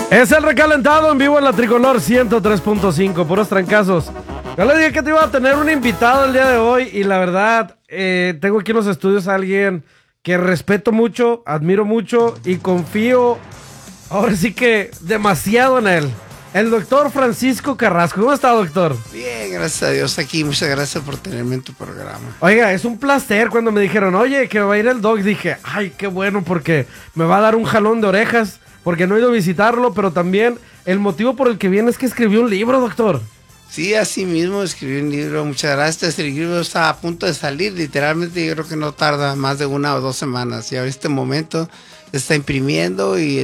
Es el recalentado en vivo en la Tricolor 103.5, puros trancazos. Yo le dije que te iba a tener un invitado el día de hoy y la verdad, tengo aquí en los estudios a alguien que respeto mucho, admiro mucho y confío, ahora sí que demasiado en él. El doctor Francisco Carrasco. ¿Cómo está, doctor? Bien, gracias a Dios aquí. Muchas gracias por tenerme en tu programa. Oiga, es un placer. Cuando me dijeron, oye, que va a ir el doc, dije, ay, qué bueno, porque me va a dar un jalón de orejas, porque no he ido a visitarlo, pero también el motivo por el que viene es que escribió un libro, doctor. Sí, así mismo escribí un libro. Muchas gracias. El libro está a punto de salir. Literalmente yo creo que no tarda más de 1 o 2 semanas. Y a este momento se está imprimiendo y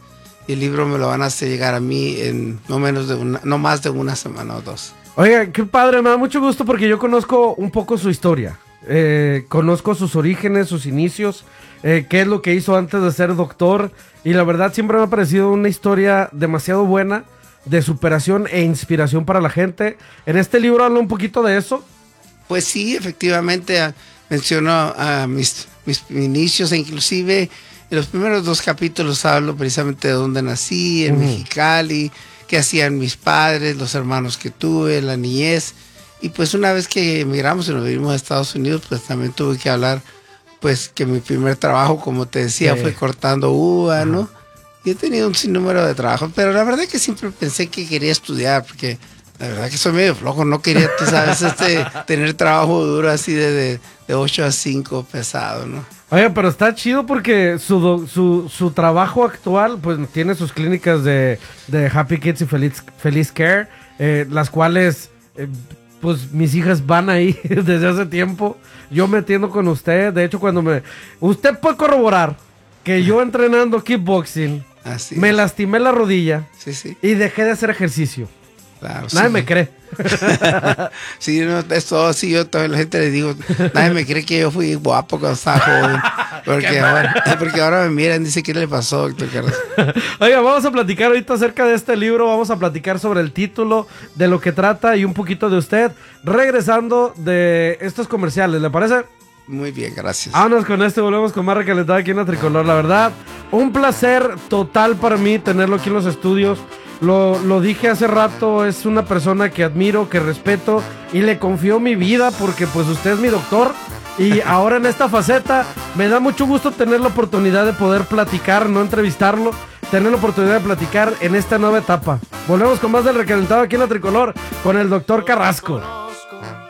el libro me lo van a hacer llegar a mí en no más de 1 semana o 2. Oiga, qué padre, me da mucho gusto porque yo conozco un poco su historia. Conozco sus orígenes, sus inicios, qué es lo que hizo antes de ser doctor. Y la verdad siempre me ha parecido una historia demasiado buena, de superación e inspiración para la gente. En este libro habla un poquito de eso. Pues sí, efectivamente menciono a mis inicios e inclusive en los primeros 2 capítulos hablo precisamente de dónde nací, en Mexicali, qué hacían mis padres, los hermanos que tuve, la niñez. Y pues una vez que emigramos y nos vinimos a Estados Unidos, pues también tuve que hablar, pues que mi primer trabajo, como te decía, fue cortando uva, ¿no? Y he tenido un sinnúmero de trabajos, pero la verdad que siempre pensé que quería estudiar, porque la verdad que soy medio flojo, no quería, tú sabes, tener trabajo duro así de 8 a 5 pesado, ¿no? Oye, pero está chido porque su trabajo actual, pues tiene sus clínicas de Happy Kids y Feliz Care, las cuales, pues mis hijas van ahí desde hace tiempo. Yo me atiendo con usted, de hecho usted puede corroborar que yo entrenando kickboxing, me lastimé la rodilla y dejé de hacer ejercicio. Claro, nadie me cree. Sí, no, es todo así. Yo también a la gente le digo, nadie me cree que yo fui guapo cuando estaba joven. Porque ahora me miran y dicen, ¿qué le pasó, doctor Carrasco? Oiga, vamos a platicar ahorita acerca de este libro. Vamos a platicar sobre el título, de lo que trata y un poquito de usted. Regresando de estos comerciales, ¿le parece? Muy bien, gracias. Vámonos con esto, volvemos con más recalentada aquí en la Tricolor. La verdad, un placer total para mí tenerlo aquí en los estudios. Lo dije hace rato, es una persona que admiro, que respeto y le confío mi vida porque pues usted es mi doctor. Y ahora en esta faceta me da mucho gusto tener la oportunidad de poder platicar, no entrevistarlo, tener la oportunidad de platicar en esta nueva etapa. Volvemos con más del recalentado aquí en la Tricolor con el doctor Carrasco.